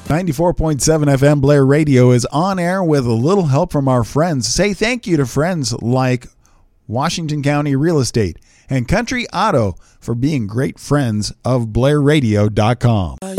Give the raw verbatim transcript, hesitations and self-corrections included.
ninety-four point seven F M Blair Radio is on air with a little help from our friends. Say thank you to friends like Washington County Real Estate and Country Auto for being great friends of Blair Radio dot com.